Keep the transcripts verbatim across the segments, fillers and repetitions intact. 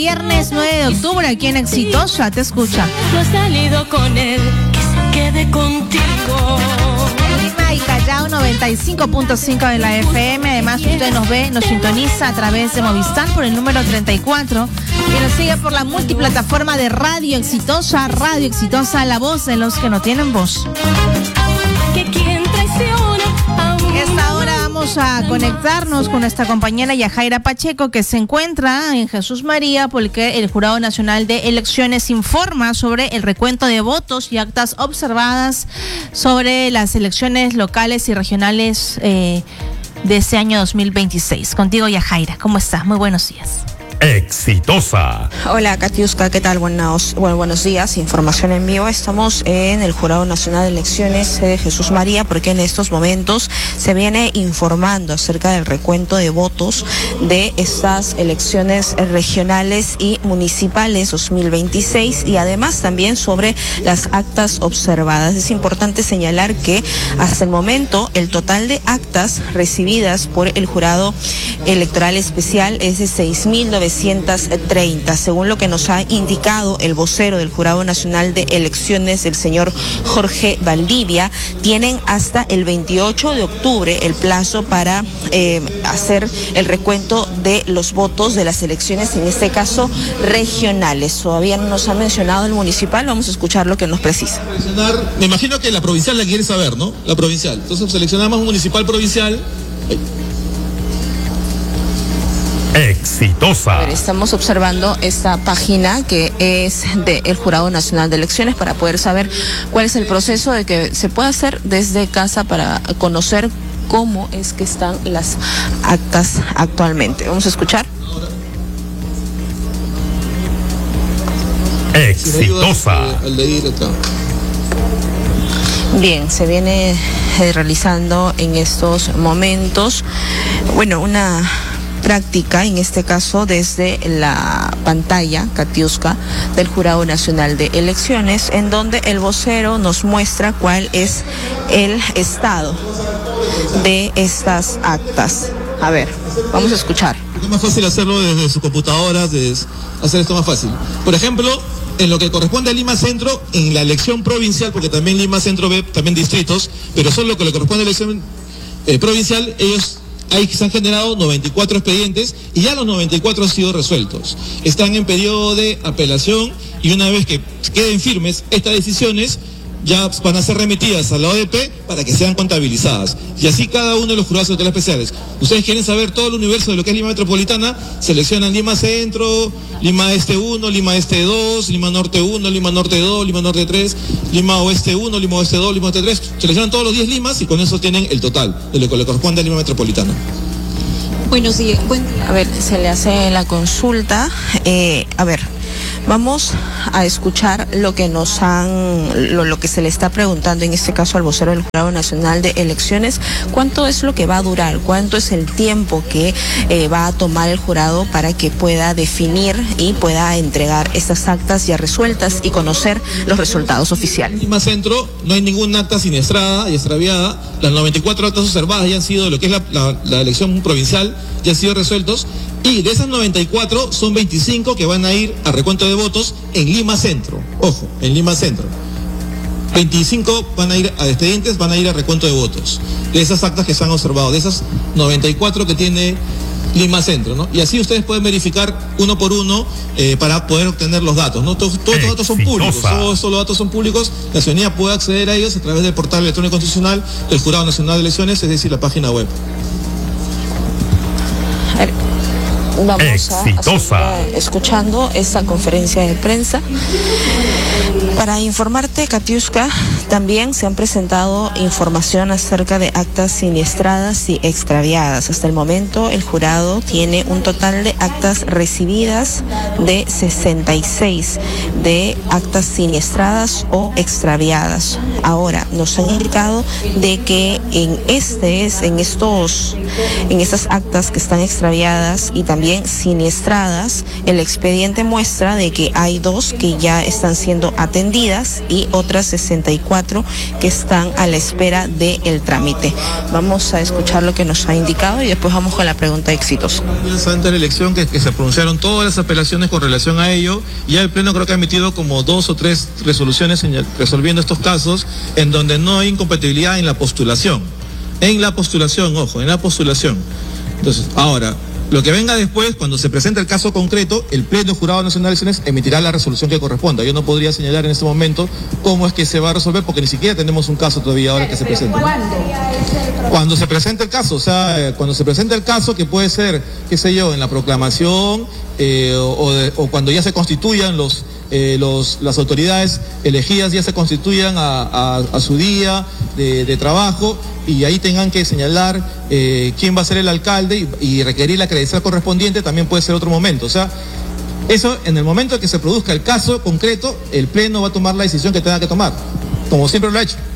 viernes nueve de octubre aquí en Exitosa, te escucha. No ha salido con él, que se quede contigo. Lima y Callao noventa y cinco punto cinco de la F M. Además, usted nos ve, nos sintoniza a través de Movistar por el número treinta y cuatro y nos sigue por la multiplataforma de Radio Exitosa, Radio Exitosa, la voz de los que no tienen voz. Que quien traiciona a un... Esta hora vamos a conectarnos con nuestra compañera Yajaira Pacheco, que se encuentra en Jesús María, porque el Jurado Nacional de Elecciones informa sobre el recuento de votos y actas observadas sobre las elecciones locales y regionales eh, de este año dos mil veintiséis. Contigo, Yajaira, ¿cómo estás? Muy buenos días. Exitosa. Hola, Katiuska, ¿qué tal? Buenos, bueno, buenos días. Información en vivo. Estamos en el Jurado Nacional de Elecciones de Jesús María, porque en estos momentos se viene informando acerca del recuento de votos de estas elecciones regionales y municipales dos mil veintiséis y además también sobre las actas observadas. Es importante señalar que hasta el momento el total de actas recibidas por el Jurado Electoral Especial es de seis mil novecientos treinta, según lo que nos ha indicado el vocero del Jurado Nacional de Elecciones, el señor Jorge Valdivia. Tienen hasta el veintiocho de octubre el plazo para eh, hacer el recuento de los votos de las elecciones, en este caso regionales. Todavía no nos ha mencionado el municipal, vamos a escuchar lo que nos precisa. Me imagino que la provincial la quiere saber, ¿no? La provincial. Entonces seleccionamos un municipal provincial. Exitosa. A ver, estamos observando esta página que es del Jurado Nacional de Elecciones para poder saber cuál es el proceso de que se puede hacer desde casa para conocer cómo es que están las actas actualmente. Vamos a escuchar. Exitosa. Bien, se viene eh, realizando en estos momentos, bueno, una práctica, en este caso desde la pantalla, Katiuska, del Jurado Nacional de Elecciones, en donde el vocero nos muestra cuál es el estado de estas actas. A ver, vamos a escuchar. Es más fácil hacerlo desde sus computadoras, desde hacer esto más fácil. Por ejemplo, en lo que corresponde a Lima Centro, en la elección provincial, porque también Lima Centro ve también distritos, pero solo lo que le corresponde a la elección eh, provincial, ellos ahí se han generado noventa y cuatro expedientes y ya los noventa y cuatro han sido resueltos. Están en periodo de apelación y una vez que queden firmes estas decisiones, ya van a ser remitidas a la O D P para que sean contabilizadas. Y así cada uno de los jurados electorales especiales. Ustedes quieren saber todo el universo de lo que es Lima Metropolitana, seleccionan Lima Centro, Lima Este uno, Lima Este dos, Lima Norte uno, Lima Norte dos, Lima Norte tres, Lima Oeste uno, Lima Oeste dos, Lima Oeste tres. Seleccionan todos los diez Limas y con eso tienen el total de lo que le corresponde a Lima Metropolitana. Buenos días. Buen día. A ver, se le hace la consulta. Eh, a ver, vamos a escuchar lo que nos han, lo, lo que se le está preguntando en este caso al vocero del Jurado Nacional de Elecciones. ¿Cuánto es lo que va a durar? ¿Cuánto es el tiempo que eh, va a tomar el jurado para que pueda definir y pueda entregar estas actas ya resueltas y conocer los resultados oficiales? En Lima Centro no hay ninguna acta siniestrada y extraviada. Las noventa y cuatro actas observadas ya han sido, lo que es la, la, la elección provincial, ya han sido resueltos. Y de esas noventa y cuatro son veinticinco que van a ir a recuento de votos en Lima Centro. Ojo, en Lima Centro. veinticinco van a ir a expedientes, van a ir a recuento de votos. De esas actas que se han observado, de esas noventa y cuatro que tiene Lima Centro, ¿no? Y así ustedes pueden verificar uno por uno eh, para poder obtener los datos, ¿no? Todos, todos los datos son públicos, todos, todos los datos son públicos. La ciudadanía puede acceder a ellos a través del portal electrónico constitucional del Jurado Nacional de Elecciones, es decir, la página web. Vamos Exitosa. a, a seguir escuchando esta conferencia de prensa. Para informarte, Katiuska, también se han presentado información acerca de actas siniestradas y extraviadas. Hasta el momento, el jurado tiene un total de actas recibidas de sesenta y seis de actas siniestradas o extraviadas. Ahora, nos han indicado de que en este es, en estos, en estas actas que están extraviadas y también siniestradas, el expediente muestra de que hay dos que ya están siendo atendidas y otras sesenta y cuatro que están a la espera del trámite. Vamos a escuchar lo que nos ha indicado y después vamos con la pregunta exitosa. Antes de la elección que, que se pronunciaron todas las apelaciones con relación a ello, ya el Pleno creo que ha emitido como dos o tres resoluciones señal, resolviendo estos casos en donde no hay incompatibilidad en la postulación. En la postulación, ojo, en la postulación. Entonces, ahora, lo que venga después, cuando se presente el caso concreto, el Pleno Jurado Nacional de Elecciones emitirá la resolución que corresponda. Yo no podría señalar en este momento cómo es que se va a resolver, porque ni siquiera tenemos un caso todavía ahora que se presente. Cuando se presente el caso, o sea, cuando se presente el caso, que puede ser, qué sé yo, en la proclamación, eh, o, de, o cuando ya se constituyan los, eh, los, las autoridades elegidas, ya se constituyan a, a, a su día de, de trabajo, y ahí tengan que señalar eh, quién va a ser el alcalde y, y requerir la credencial correspondiente, también puede ser otro momento. O sea, eso en el momento que se produzca el caso concreto, el Pleno va a tomar la decisión que tenga que tomar, como siempre lo ha hecho.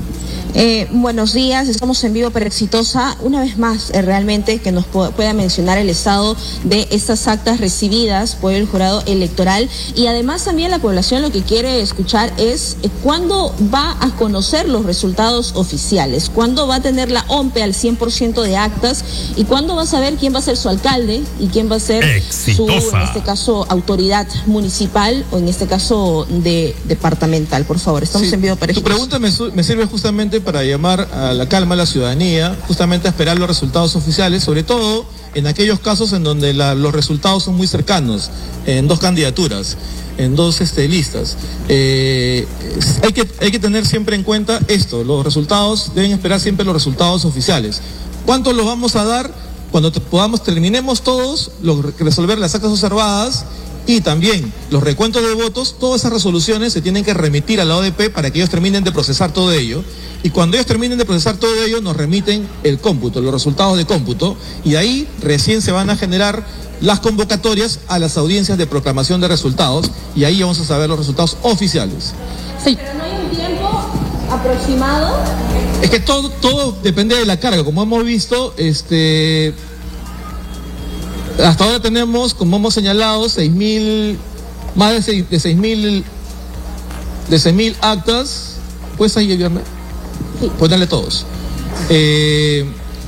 Eh, buenos días, estamos en vivo para Exitosa. Una vez más, eh, realmente que nos pueda mencionar el estado de estas actas recibidas por el jurado electoral, y además también la población lo que quiere escuchar es eh, cuándo va a conocer los resultados oficiales, cuándo va a tener la O M P E al cien por ciento de actas y cuándo va a saber quién va a ser su alcalde y quién va a ser Exitosa. Su, en este caso, autoridad municipal o en este caso de departamental. Por favor, estamos sí, en vivo para Exitosa. Tu pregunta me, me sirve justamente para llamar a la calma a la ciudadanía, justamente a esperar los resultados oficiales, sobre todo en aquellos casos en donde la, los resultados son muy cercanos, en dos candidaturas, en dos este, listas. Eh, hay que, hay que tener siempre en cuenta esto, los resultados, deben esperar siempre los resultados oficiales. ¿Cuántos los vamos a dar? Cuando te, podamos, terminemos todos, los, resolver las actas observadas, y también los recuentos de votos, todas esas resoluciones se tienen que remitir a la O D P para que ellos terminen de procesar todo ello. Y cuando ellos terminen de procesar todo ello, nos remiten el cómputo, los resultados de cómputo, y ahí recién se van a generar las convocatorias a las audiencias de proclamación de resultados, y ahí vamos a saber los resultados oficiales. Sí. ¿Pero no hay un tiempo aproximado? Es que todo, todo depende de la carga. Como hemos visto, este... hasta ahora tenemos, como hemos señalado, seis mil, más de seis, de seis mil, de seis mil actas. ¿Puedes ahí ayudarme? Sí. Ponerle todos. Eh,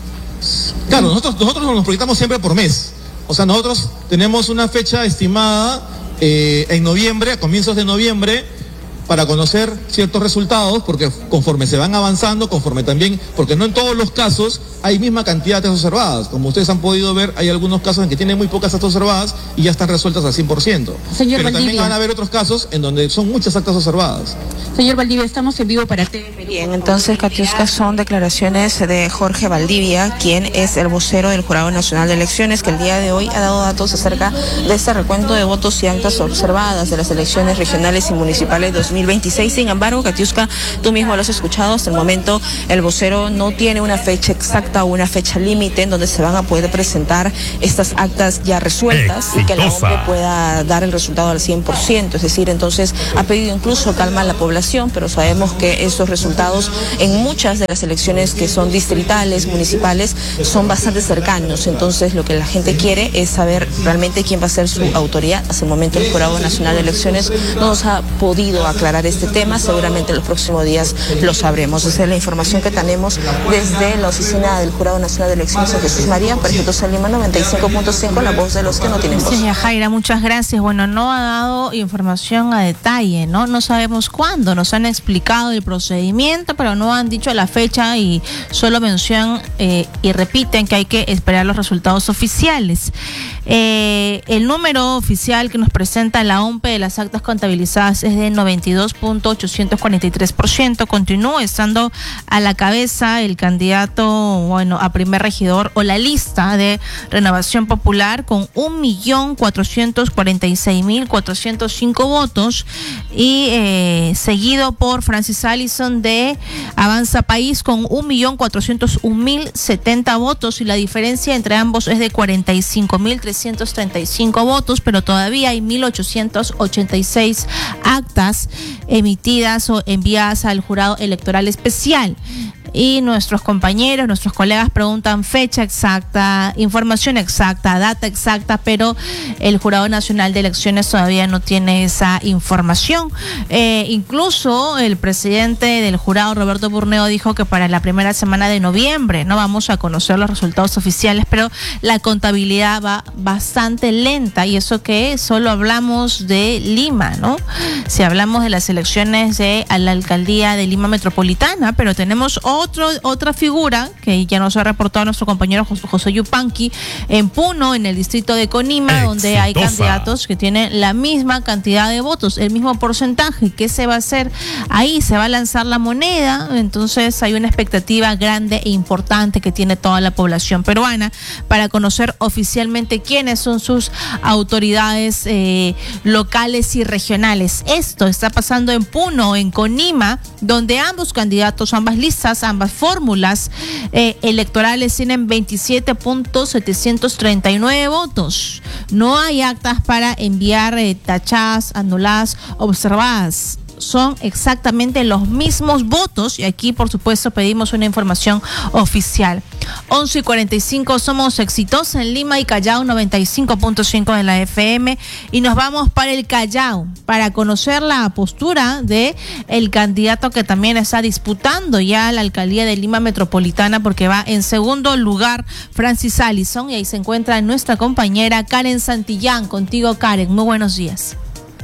claro, nosotros, nosotros nos proyectamos siempre por mes. O sea, nosotros tenemos una fecha estimada eh, en noviembre, a comienzos de noviembre, para conocer ciertos resultados, porque conforme se van avanzando, conforme también, porque no en todos los casos hay misma cantidad de actas observadas. Como ustedes han podido ver, hay algunos casos en que tienen muy pocas actas observadas y ya están resueltas al cien por ciento. Señor Pero Valdivia. también van a haber otros casos en donde son muchas actas observadas. Señor Valdivia, estamos en vivo para T V Perú. Bien, entonces, Katiuska, son declaraciones de Jorge Valdivia, quien es el vocero del Jurado Nacional de Elecciones, que el día de hoy ha dado datos acerca de este recuento de votos y actas observadas de las elecciones regionales y municipales dos mil veintiséis. Sin embargo, Katiuska, tú mismo lo has escuchado, hasta el momento el vocero no tiene una fecha exacta o una fecha límite en donde se van a poder presentar estas actas ya resueltas Exitosa. Y que la O M P E pueda dar el resultado al cien por ciento. Es decir, entonces ha pedido incluso calma a la población, pero sabemos que estos resultados en muchas de las elecciones que son distritales, municipales, son bastante cercanos. Entonces lo que la gente quiere es saber realmente quién va a ser su autoridad. Hasta el momento el Jurado Nacional de Elecciones no nos ha podido aclarar este tema, seguramente en los próximos días lo sabremos. Esa es la información que tenemos desde la oficina del Jurado Nacional de Elecciones en Jesús María. Para Exitosa Lima noventa y cinco punto cinco, la voz de los que no tienen voz. Sí, Jaira, muchas gracias. Bueno, no ha dado información a detalle, ¿no? No sabemos cuándo, nos han explicado el procedimiento, pero no han dicho la fecha y solo mencionan eh, y repiten que hay que esperar los resultados oficiales. Eh, el número oficial que nos presenta la O M P E de las actas contabilizadas es de noventa y dos punto ochocientos cuarenta y tres por ciento. Continúa estando a la cabeza el candidato, bueno, a primer regidor o la lista de Renovación Popular con un millón cuatrocientos cuarenta y seis mil cuatrocientos cinco votos, y eh, seguido por Francis Allison de Avanza País con un millón cuatrocientos un mil setenta votos, y la diferencia entre ambos es de cuarenta y cinco mil trescientos treinta y cinco votos, pero todavía hay mil ochocientos ochenta y seis actas emitidas o enviadas al Jurado Electoral Especial. y nuestros compañeros, nuestros colegas preguntan fecha exacta, información exacta, data exacta, pero el Jurado Nacional de Elecciones todavía no tiene esa información. Eh, incluso el presidente del jurado, Roberto Burneo, dijo que para la primera semana de noviembre no vamos a conocer los resultados oficiales, pero la contabilidad va bastante lenta, y eso que solo hablamos de Lima, ¿no? Si hablamos de las elecciones de a la alcaldía de Lima Metropolitana, pero tenemos otro, otra figura que ya nos ha reportado nuestro compañero José Yupanqui en Puno, en el distrito de Conima, Exitosa. Donde hay candidatos que tienen la misma cantidad de votos, el mismo porcentaje. ¿Qué se va a hacer ahí? Se va a lanzar la moneda, entonces hay una expectativa grande e importante que tiene toda la población peruana para conocer oficialmente quiénes son sus autoridades eh, locales y regionales. Esto está pasando en Puno, en Conima, donde ambos candidatos, ambas listas, ambas fórmulas eh, electorales tienen veintisiete punto setecientos treinta y nueve votos. No hay actas para enviar eh, tachadas, anuladas, observadas. Son exactamente los mismos votos, y aquí por supuesto pedimos una información oficial. once y cuarenta y cinco, somos Exitosa en Lima y Callao, noventa y cinco punto cinco de la F M, y nos vamos para el Callao para conocer la postura de el candidato que también está disputando ya la alcaldía de Lima Metropolitana, porque va en segundo lugar Francis Allison, y ahí se encuentra nuestra compañera Karen Santillán. Contigo, Karen, muy buenos días.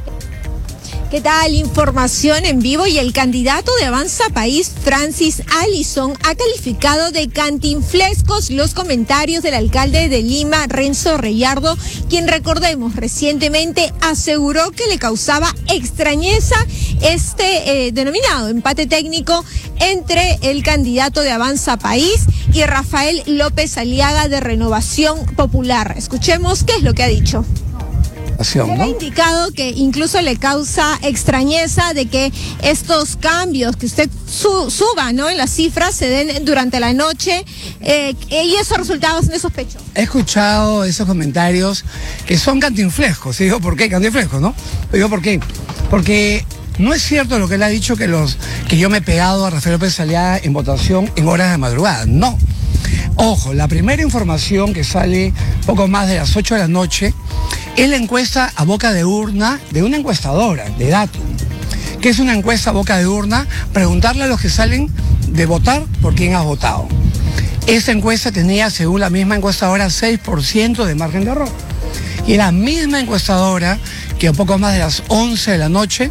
¿Qué tal? Información en vivo, y el candidato de Avanza País, Francis Allison, ha calificado de cantinflescos los comentarios del alcalde de Lima, Renzo Reyardo, quien, recordemos, recientemente aseguró que le causaba extrañeza este eh, denominado empate técnico entre el candidato de Avanza País y Rafael López Aliaga de Renovación Popular. Escuchemos qué es lo que ha dicho. Él ha indicado que incluso le causa extrañeza de que estos cambios que usted su, suba, ¿no?, en las cifras se den durante la noche, eh, y eso ha resultado bastante sospechoso. He escuchado esos comentarios que son cantinflescos. Y digo, ¿por qué cantinflescos, no? Digo, ¿por qué? Porque no es cierto lo que él ha dicho, que los que yo me he pegado a Rafael López Aliaga en votación en horas de madrugada. No. Ojo, la primera información que sale poco más de las ocho de la noche es la encuesta a boca de urna de una encuestadora, de Datum. ¿Qué es una encuesta a boca de urna? Preguntarle a los que salen de votar por quién has votado. Esa encuesta tenía, según la misma encuestadora, seis por ciento de margen de error. Y la misma encuestadora que a poco más de las once de la noche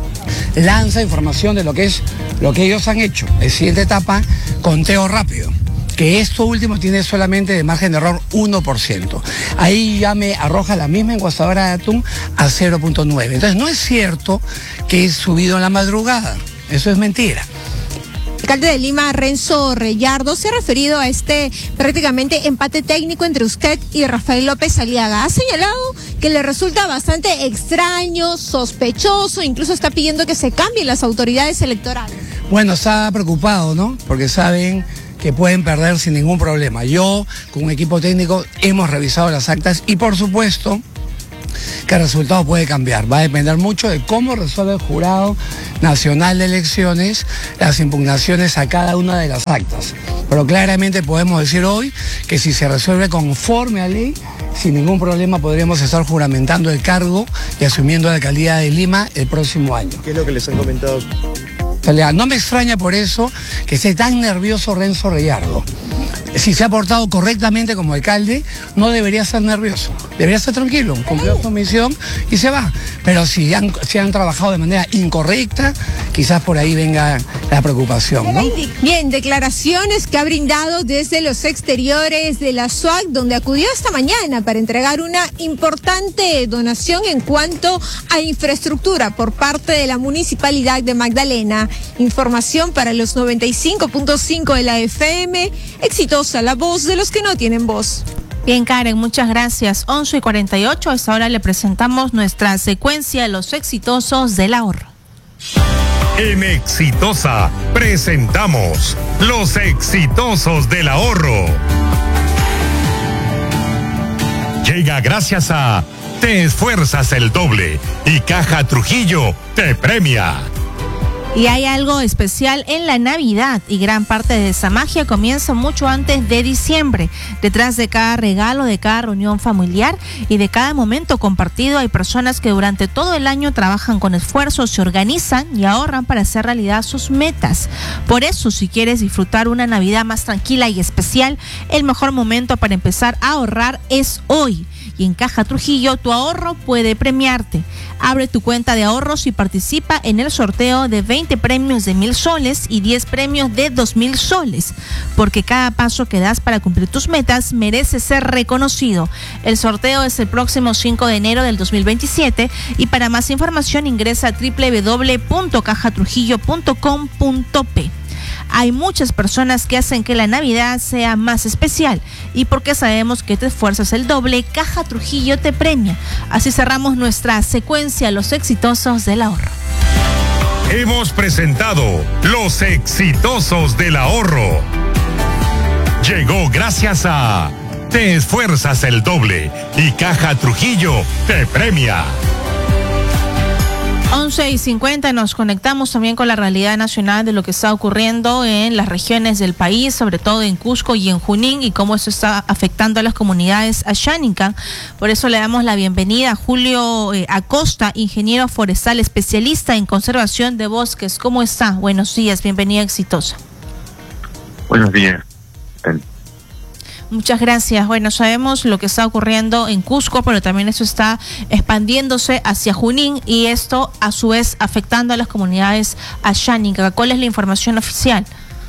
lanza información de lo que es lo que ellos han hecho. La siguiente etapa, conteo rápido, que esto último tiene solamente de margen de error uno por ciento. Ahí ya me arroja la misma encuestadora de Datum a cero punto nueve. Entonces no es cierto que he subido en la madrugada, eso es mentira. El alcalde de Lima, Renzo Reyardo, se ha referido a este prácticamente empate técnico entre usted y Rafael López Aliaga. Ha señalado que le resulta bastante extraño, sospechoso, incluso está pidiendo que se cambien las autoridades electorales. Bueno, está preocupado, ¿no? Porque saben que pueden perder sin ningún problema. Yo, con un equipo técnico, hemos revisado las actas y, por supuesto, que el resultado puede cambiar. Va a depender mucho de cómo resuelve el Jurado Nacional de Elecciones las impugnaciones a cada una de las actas. Pero claramente podemos decir hoy que si se resuelve conforme a ley, sin ningún problema podremos estar juramentando el cargo y asumiendo la alcaldía de Lima el próximo año. ¿Qué es lo que les han comentado? No me extraña por eso que esté tan nervioso Renzo Reyardo. Si se ha portado correctamente como alcalde, no debería ser nervioso. Debería estar tranquilo, cumplió su misión y se va. Pero si han, si han trabajado de manera incorrecta, quizás por ahí venga la preocupación, ¿no? Bien, declaraciones que ha brindado desde los exteriores de la S U A C, donde acudió esta mañana para entregar una importante donación en cuanto a infraestructura por parte de la Municipalidad de Magdalena. Información para los noventa y cinco punto cinco de la F M. Exitosa, la voz de los que no tienen voz. Bien, Karen, muchas gracias. once y cuarenta y ocho, a esta hora le presentamos nuestra secuencia de los exitosos del ahorro. En Exitosa presentamos los exitosos del ahorro. Llega gracias a Te esfuerzas el doble y Caja Trujillo te premia. Y hay algo especial en la Navidad y gran parte de esa magia comienza mucho antes de diciembre. Detrás de cada regalo, de cada reunión familiar y de cada momento compartido hay personas que durante todo el año trabajan con esfuerzo, se organizan y ahorran para hacer realidad sus metas. Por eso, si quieres disfrutar una Navidad más tranquila y especial, el mejor momento para empezar a ahorrar es hoy. Y en Caja Trujillo, tu ahorro puede premiarte. Abre tu cuenta de ahorros y participa en el sorteo de veinte premios de mil soles y diez premios de dos mil soles. Porque cada paso que das para cumplir tus metas merece ser reconocido. El sorteo es el próximo cinco de enero del dos mil veintisiete y para más información ingresa a doble u doble u doble u punto caja trujillo punto com punto pe. Hay muchas personas que hacen que la Navidad sea más especial y porque sabemos que te esfuerzas el doble, Caja Trujillo te premia. Así cerramos nuestra secuencia Los Exitosos del Ahorro. Hemos presentado Los Exitosos del Ahorro. Llegó gracias a Te esfuerzas el doble y Caja Trujillo te premia. once y cincuenta nos conectamos también con la realidad nacional de lo que está ocurriendo en las regiones del país, sobre todo en Cusco y en Junín, y cómo eso está afectando a las comunidades ashánicas. Por eso le damos la bienvenida a Julio eh, Acosta, ingeniero forestal especialista en conservación de bosques. ¿Cómo está? Buenos días, bienvenida exitosa. Buenos días. Muchas gracias. Bueno, sabemos lo que está ocurriendo en Cusco, pero también eso está expandiéndose hacia Junín y esto a su vez afectando a las comunidades ashánicas. ¿Cuál es la información oficial?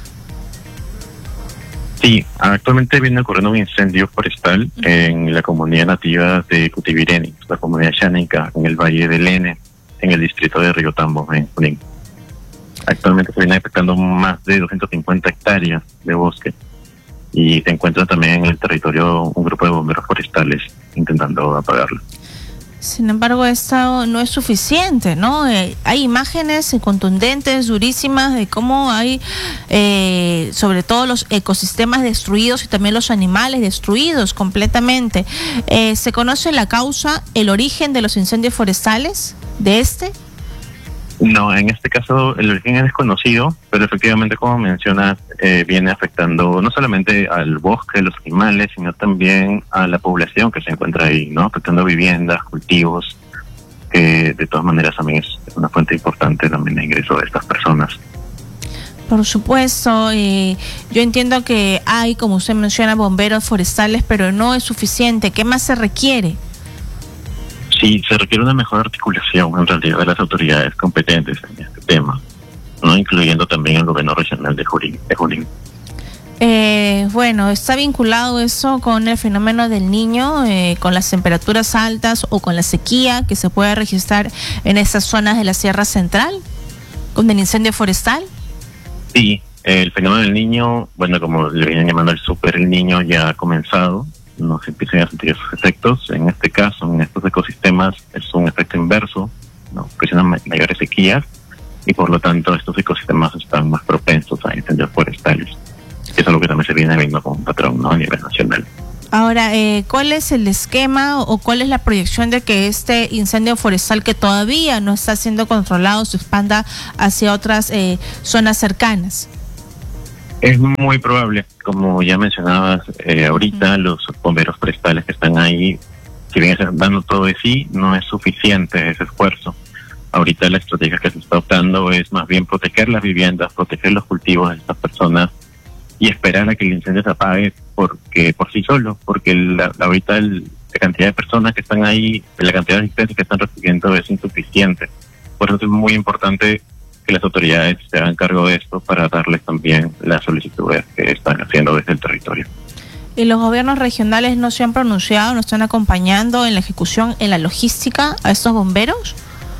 Sí, actualmente viene ocurriendo un incendio forestal en la comunidad nativa de Cutivireni, la comunidad ashánica en el Valle del Ene, en el distrito de Río Tambo, en Junín. Actualmente se viene afectando más de doscientas cincuenta hectáreas de bosque. Y se encuentra también en el territorio un grupo de bomberos forestales intentando apagarlo. Sin embargo, esto no es suficiente, ¿no? Eh, hay imágenes contundentes, durísimas, de cómo hay, eh, sobre todo los ecosistemas destruidos y también los animales destruidos completamente. Eh, ¿Se conoce la causa, el origen de los incendios forestales de este? No, en este caso el origen es desconocido, pero efectivamente, como mencionas, eh, viene afectando no solamente al bosque, los animales, sino también a la población que se encuentra ahí, ¿no? Afectando viviendas, cultivos, que de todas maneras también es una fuente importante también de ingreso de estas personas. Por supuesto, eh, yo entiendo que hay, como usted menciona, bomberos forestales, pero no es suficiente. ¿Qué más se requiere? Sí, se requiere una mejor articulación en realidad de las autoridades competentes en este tema, ¿no? Incluyendo también el gobierno regional de Junín. De Junín. Eh, bueno, ¿está vinculado eso con el fenómeno del Niño, eh, con las temperaturas altas o con la sequía que se puede registrar en esas zonas de la Sierra Central, con el incendio forestal? Sí, el fenómeno del Niño, bueno, como le vienen llamando el Super El Niño, ya ha comenzado. Nos empiezan a sentir esos efectos. En este caso, en estos ecosistemas, es un efecto inverso, ¿no? Presionan mayores sequías y por lo tanto estos ecosistemas están más propensos a incendios forestales. Eso es algo que también se viene viendo como un patrón, ¿no? A nivel nacional. Ahora, eh, ¿cuál es el esquema o cuál es la proyección de que este incendio forestal que todavía no está siendo controlado se expanda hacia otras eh, zonas cercanas? Es muy probable, como ya mencionabas eh, ahorita, uh-huh. Los bomberos forestales que están ahí, si bien están dando todo de sí, no es suficiente ese esfuerzo. Ahorita la estrategia que se está optando es más bien proteger las viviendas, proteger los cultivos de estas personas y esperar a que el incendio se apague porque por sí solo, porque la, ahorita el, la cantidad de personas que están ahí, la cantidad de asistencia que están recibiendo es insuficiente. Por eso es muy importante que las autoridades se hagan cargo de esto para darles también las solicitudes que están haciendo desde el territorio. ¿Y los gobiernos regionales no se han pronunciado, no están acompañando en la ejecución, en la logística a estos bomberos?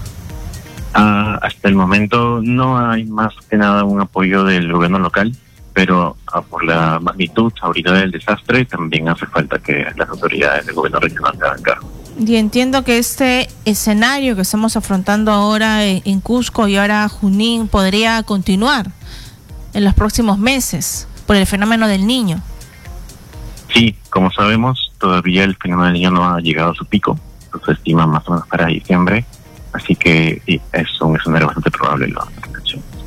Ah, hasta el momento no hay más que nada un apoyo del gobierno local, pero ah, por la magnitud ahorita del desastre también hace falta que las autoridades del gobierno regional se hagan cargo. Y entiendo que este escenario que estamos afrontando ahora en, en Cusco y ahora Junín podría continuar en los próximos meses por el fenómeno del Niño. Sí, como sabemos, todavía el fenómeno del Niño no ha llegado a su pico, se estima más o menos para diciembre, así que sí, es un escenario bastante probable la atención.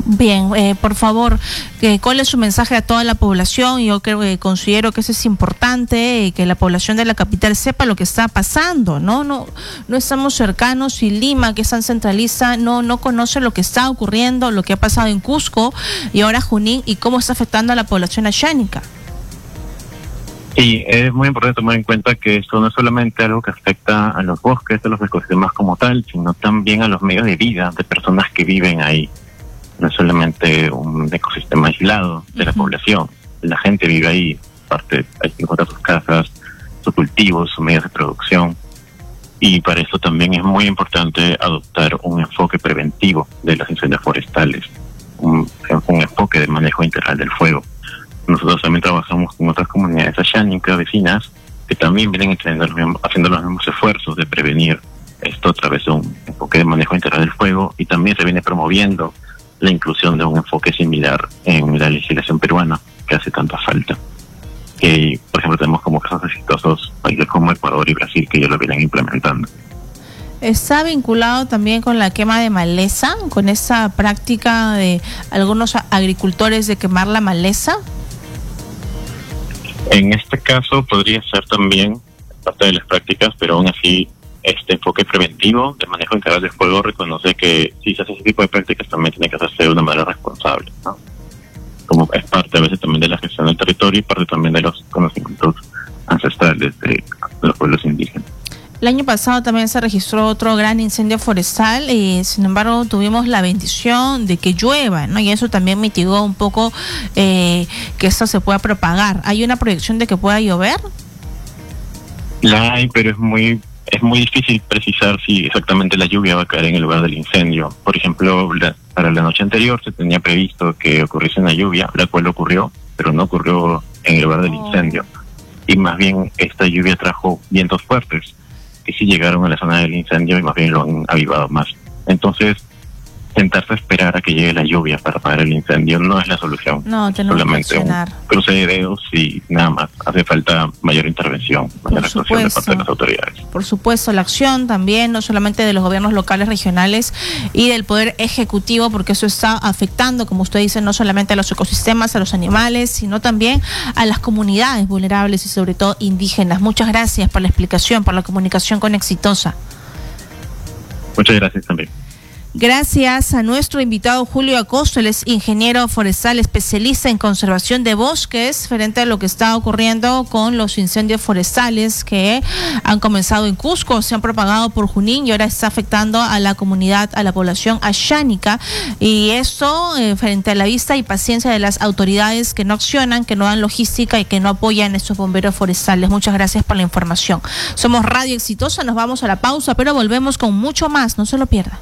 Bien, eh, por favor, eh, ¿cuál es su mensaje a toda la población? Yo creo, eh, considero que eso es importante, eh, que la población de la capital sepa lo que está pasando, ¿no? No, no estamos cercanos, y Lima, que es tan centralista, no, no conoce lo que está ocurriendo, lo que ha pasado en Cusco y ahora Junín, y cómo está afectando a la población ayánica. Sí, es muy importante tomar en cuenta que esto no es solamente algo que afecta a los bosques, a los ecosistemas como tal, sino también a los medios de vida de personas que viven ahí. No es solamente un ecosistema aislado de la uh-huh. población. La gente vive ahí, parte, hay que encontrar sus casas, sus cultivos, sus medios de producción. Y para eso también es muy importante adoptar un enfoque preventivo de los incendios forestales, un, un enfoque de manejo integral del fuego. Nosotros también trabajamos con otras comunidades ayánicas, vecinas, que también vienen haciendo los, mismos, haciendo los mismos esfuerzos de prevenir esto a través de un enfoque de manejo integral del fuego, y también se viene promoviendo la inclusión de un enfoque similar en la legislación peruana, que hace tanta falta. Que, por ejemplo, tenemos como casos exitosos países como Ecuador y Brasil, que ya lo vienen implementando. ¿Está vinculado también con la quema de maleza, con esa práctica de algunos agricultores de quemar la maleza? En este caso podría ser también parte de las prácticas, pero aún así este enfoque preventivo de manejo integral del fuego reconoce que si se hace ese tipo de prácticas también tiene que hacerse de una manera responsable, ¿no? Como es parte a veces también de la gestión del territorio y parte también de los conocimientos ancestrales de los pueblos indígenas. El año pasado también se registró otro gran incendio forestal y sin embargo tuvimos la bendición de que llueva, ¿no? Y eso también mitigó un poco eh, que esto se pueda propagar. ¿Hay una proyección de que pueda llover? La hay, pero es muy es muy difícil precisar si exactamente la lluvia va a caer en el lugar del incendio. Por ejemplo, la, para la noche anterior se tenía previsto que ocurriese una lluvia, la cual ocurrió, pero no ocurrió en el lugar del oh. incendio. Y más bien esta lluvia trajo vientos fuertes que sí llegaron a la zona del incendio y más bien lo han avivado más. Entonces, sentarse a esperar a que llegue la lluvia para apagar el incendio no es la solución. No, tenemos solamente que accionar. Un cruce de dedos y nada más. Hace falta mayor intervención, mayor actuación de parte de las autoridades. Por supuesto, la acción también, no solamente de los gobiernos locales, regionales y del Poder Ejecutivo, porque eso está afectando, como usted dice, no solamente a los ecosistemas, a los animales, sino también a las comunidades vulnerables y sobre todo indígenas. Muchas gracias por la explicación, por la comunicación con Exitosa. Muchas gracias también. Gracias a nuestro invitado Julio Acosta, él es ingeniero forestal especialista en conservación de bosques, frente a lo que está ocurriendo con los incendios forestales que han comenzado en Cusco, se han propagado por Junín y ahora está afectando a la comunidad, a la población ayánica, y esto eh, frente a la vista y paciencia de las autoridades que no accionan, que no dan logística y que no apoyan a estos bomberos forestales. Muchas gracias por la información. Somos Radio Exitosa, nos vamos a la pausa, pero volvemos con mucho más, no se lo pierda.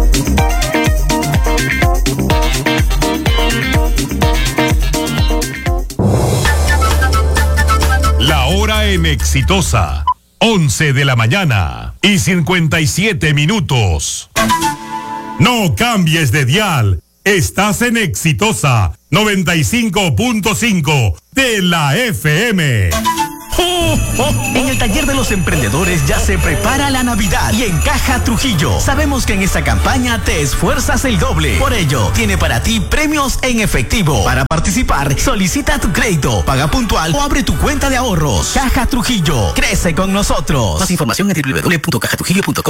La hora en Exitosa, once de la mañana y cincuenta y siete minutos. No cambies de dial, estás en Exitosa noventa y cinco punto cinco de la F M. En el taller de los emprendedores ya se prepara la Navidad y en Caja Trujillo sabemos que en esta campaña te esfuerzas el doble. Por ello, tiene para ti premios en efectivo. Para participar, solicita tu crédito, paga puntual o abre tu cuenta de ahorros. Caja Trujillo, crece con nosotros. Más información en doble u doble u doble u punto caja trujillo punto com.